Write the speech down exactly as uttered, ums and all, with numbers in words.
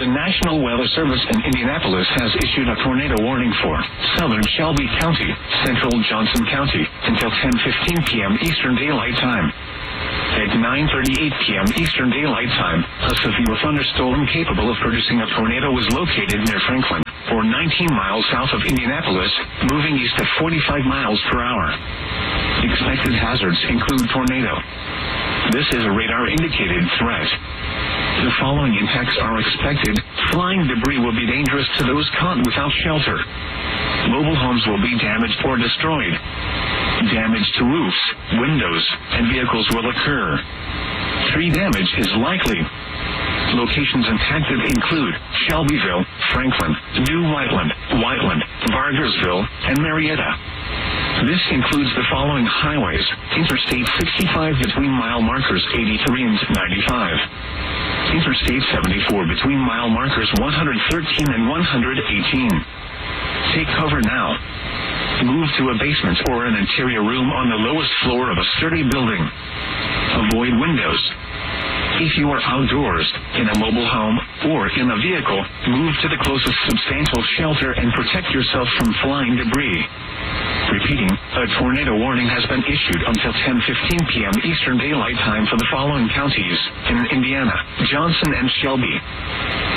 The National Weather Service in Indianapolis has issued a tornado warning for southern Shelby County, central Johnson County, until ten fifteen p.m. Eastern Daylight Time. At nine thirty-eight p.m. Eastern Daylight Time, a severe thunderstorm capable of producing a tornado was located near Franklin, or nineteen miles south of Indianapolis, moving east at forty-five miles per hour. Expected hazards include tornado. This is a radar-indicated threat. The following impacts are expected. Flying debris will be dangerous to those caught without shelter. Mobile homes will be damaged or destroyed. Damage to roofs, windows, and vehicles will occur. Tree damage is likely. Locations impacted include Shelbyville, Franklin, New Whiteland, Whiteland, Bargersville, and Marietta. This includes the following highways: Interstate sixty-five between mile markers eighty-three and ninety-five. Interstate seventy-four between mile markers one hundred thirteen and one hundred eighteen. Take cover now. Move to a basement or an interior room on the lowest floor of a sturdy building. Avoid windows. If you are outdoors, in a mobile home, or in a vehicle, move to the closest substantial shelter and protect yourself from flying debris. Repeating, a tornado warning has been issued until ten fifteen p.m. Eastern Daylight Time for the following counties in Indiana: Johnson and Shelby.